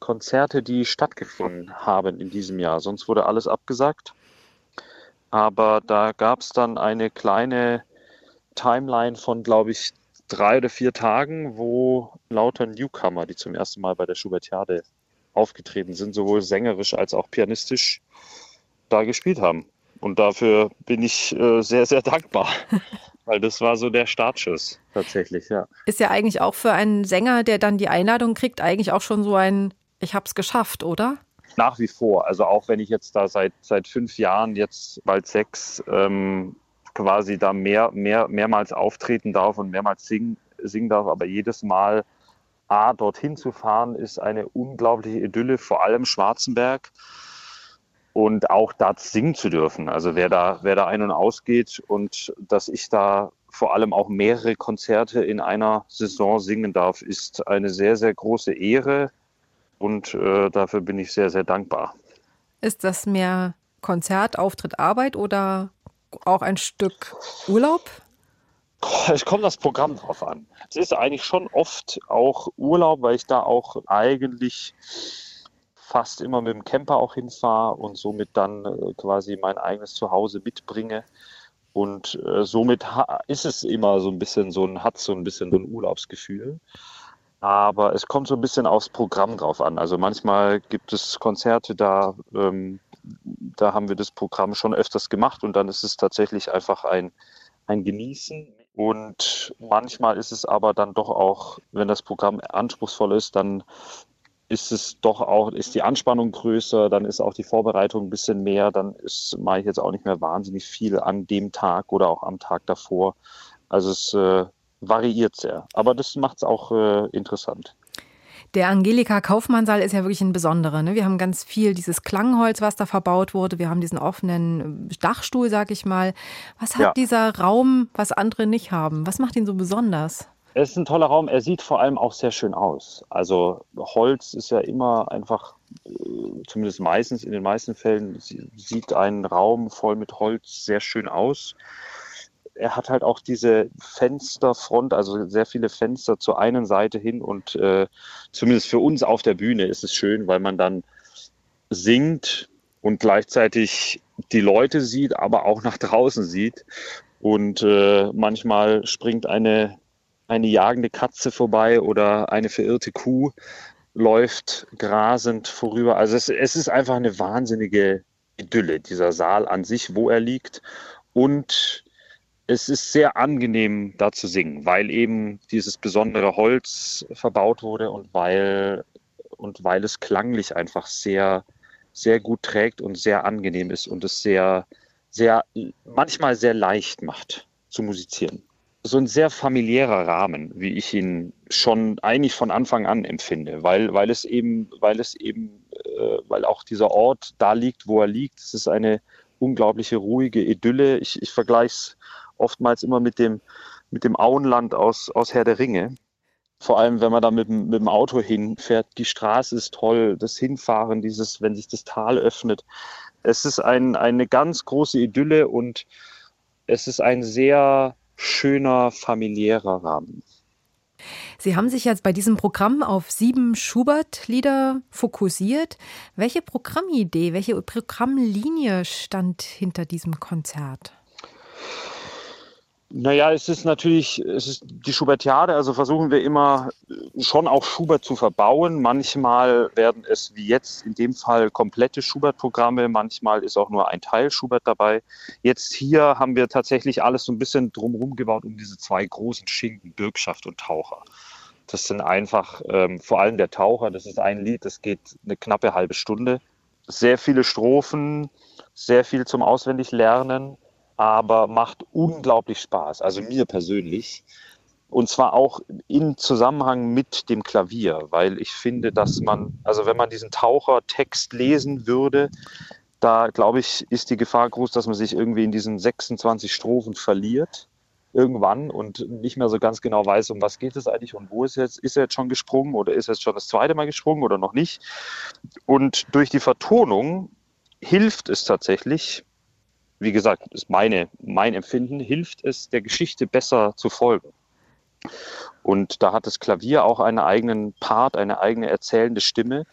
Konzerte, die stattgefunden haben in diesem Jahr. Sonst wurde alles abgesagt. Aber da gab es dann eine kleine Timeline von, glaube ich, 3 oder 4 Tagen, wo lauter Newcomer, die zum ersten Mal bei der Schubertiade aufgetreten sind, sowohl sängerisch als auch pianistisch, da gespielt haben. Und dafür bin ich sehr, sehr dankbar, weil das war so der Startschuss tatsächlich, ja. Ist ja eigentlich auch für einen Sänger, der dann die Einladung kriegt, eigentlich auch schon so ein Ich hab's geschafft, oder? Nach wie vor, also auch wenn ich jetzt da seit 5 Jahren, jetzt bald 6, quasi da mehrmals auftreten darf und mehrmals singen darf, aber jedes Mal dorthin zu fahren, ist eine unglaubliche Idylle, vor allem Schwarzenberg. Und auch da singen zu dürfen. Also wer da ein- und ausgeht und dass ich da vor allem auch mehrere Konzerte in einer Saison singen darf, ist eine sehr, sehr große Ehre und dafür bin ich sehr, sehr dankbar. Ist das mehr Konzert, Auftritt, Arbeit oder auch ein Stück Urlaub? Es kommt das Programm drauf an. Es ist eigentlich schon oft auch Urlaub, weil ich da auch eigentlich fast immer mit dem Camper auch hinfahre und somit dann quasi mein eigenes Zuhause mitbringe. Und somit ist es immer so ein bisschen hat so ein bisschen so ein Urlaubsgefühl. Aber es kommt so ein bisschen aufs Programm drauf an. Also manchmal gibt es Konzerte, da haben wir das Programm schon öfters gemacht und dann ist es tatsächlich einfach ein Genießen. Und manchmal ist es aber dann doch auch, wenn das Programm anspruchsvoll ist, dann ist die Anspannung größer, dann ist auch die Vorbereitung ein bisschen mehr, dann mache ich jetzt auch nicht mehr wahnsinnig viel an dem Tag oder auch am Tag davor. Also es variiert sehr, aber das macht es auch interessant. Der Angelika-Kaufmann-Saal ist ja wirklich ein besonderer. Ne? Wir haben ganz viel dieses Klangholz, was da verbaut wurde. Wir haben diesen offenen Dachstuhl, sag ich mal. Was hat dieser Raum, was andere nicht haben? Was macht ihn so besonders? Es ist ein toller Raum. Er sieht vor allem auch sehr schön aus. Also Holz ist ja immer einfach, zumindest meistens, in den meisten Fällen, sieht ein Raum voll mit Holz sehr schön aus. Er hat halt auch diese Fensterfront, also sehr viele Fenster zur einen Seite hin und zumindest für uns auf der Bühne ist es schön, weil man dann singt und gleichzeitig die Leute sieht, aber auch nach draußen sieht. Und manchmal springt eine jagende Katze vorbei oder eine verirrte Kuh läuft grasend vorüber. Also es ist einfach eine wahnsinnige Idylle, dieser Saal an sich, wo er liegt. Und es ist sehr angenehm, da zu singen, weil eben dieses besondere Holz verbaut wurde und weil es klanglich einfach sehr, sehr gut trägt und sehr angenehm ist und es manchmal sehr leicht macht zu musizieren. So ein sehr familiärer Rahmen, wie ich ihn schon eigentlich von Anfang an empfinde, weil auch dieser Ort da liegt, wo er liegt. Es ist eine unglaubliche ruhige Idylle. Ich vergleiche es oftmals immer mit dem Auenland aus Herr der Ringe. Vor allem, wenn man da mit dem Auto hinfährt. Die Straße ist toll, das Hinfahren, wenn sich das Tal öffnet. Es ist eine ganz große Idylle und es ist ein sehr schöner, familiärer Rahmen. Sie haben sich jetzt bei diesem Programm auf 7 Schubert-Lieder fokussiert. Welche Programmidee, welche Programmlinie stand hinter diesem Konzert? Naja, es ist die Schubertiade, also versuchen wir immer schon auch Schubert zu verbauen. Manchmal werden es, wie jetzt in dem Fall, komplette Schubert-Programme, manchmal ist auch nur ein Teil Schubert dabei. Jetzt hier haben wir tatsächlich alles so ein bisschen drumherum gebaut um diese 2 großen Schinken, Bürgschaft und Taucher. Das sind einfach, vor allem der Taucher, das ist ein Lied, das geht eine knappe halbe Stunde. Sehr viele Strophen, sehr viel zum Auswendiglernen, aber macht unglaublich Spaß, also mir persönlich. Und zwar auch im Zusammenhang mit dem Klavier, weil ich finde, dass wenn man diesen Tauchertext lesen würde, da glaube ich, ist die Gefahr groß, dass man sich irgendwie in diesen 26 Strophen verliert irgendwann und nicht mehr so ganz genau weiß, um was geht es eigentlich und wo ist er jetzt schon gesprungen oder ist er jetzt schon das zweite Mal gesprungen oder noch nicht. Und durch die Vertonung hilft es tatsächlich, wie gesagt, ist mein Empfinden, hilft es, der Geschichte besser zu folgen. Und da hat das Klavier auch einen eigenen Part, eine eigene erzählende Stimme.